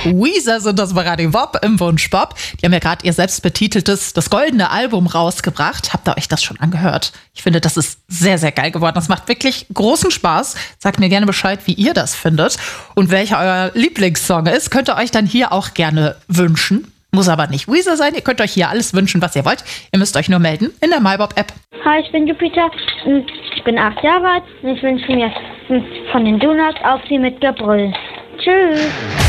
Weezer sind das bei Radio Bob im Wunschbob. Die haben ja gerade ihr selbstbetiteltes, das goldene Album rausgebracht. Habt ihr euch das schon angehört? Ich finde, das ist sehr, sehr geil geworden. Das macht wirklich großen Spaß. Sagt mir gerne Bescheid, wie ihr das findet. Und welcher euer Lieblingssong ist, könnt ihr euch dann hier auch gerne wünschen. Muss aber nicht Weezer sein. Ihr könnt euch hier alles wünschen, was ihr wollt. Ihr müsst euch nur melden in der MyBob-App. Hi, ich bin Jupiter. Ich bin 8 Jahre alt und ich wünsche mir von den Donuts auf sie mit Gebrüll. Tschüss.